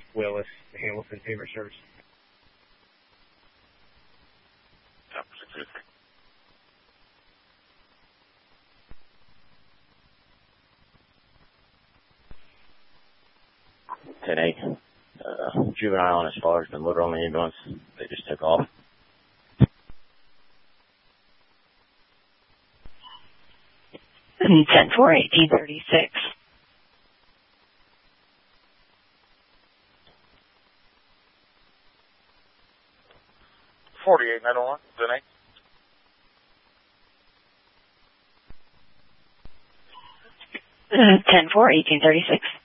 Willis, Hamilton Payment Service. 10-8. Juvenile and his father's been loaded on the ambulance. They just took off. And 10-4, 1836. 48-901, 10-8. And 10-4, 1836.